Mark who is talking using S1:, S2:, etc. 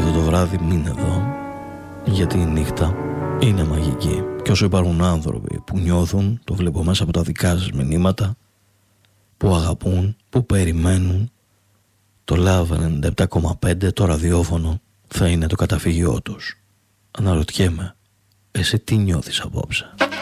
S1: αυτό το βράδυ μείνε εδώ, γιατί η νύχτα είναι μαγική. Και όσο υπάρχουν άνθρωποι που νιώθουν, το βλέπω μέσα από τα δικά σας μηνύματα, που αγαπούν, που περιμένουν, το Love 97,5 το ραδιόφωνο θα είναι το καταφύγιό τους. Αναρωτιέμαι, εσύ τι νιώθεις απόψε?